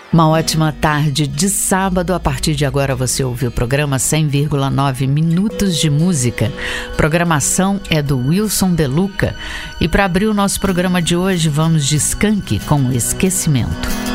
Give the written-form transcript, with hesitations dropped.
Uma ótima tarde de sábado. A partir de agora você ouve o programa 100,9 minutos de música. Programação é do Wilson De Luca. E para abrir o nosso programa de hoje, vamos de Skank com Esquecimento.